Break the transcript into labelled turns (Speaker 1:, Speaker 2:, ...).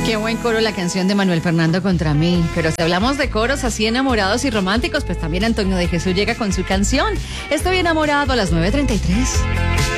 Speaker 1: Qué buen coro la canción de Manuel Fernando Contra mí. Pero si hablamos de coros así enamorados y románticos, pues también Antonio de Jesús llega con su canción. Estoy enamorado a las 9:33.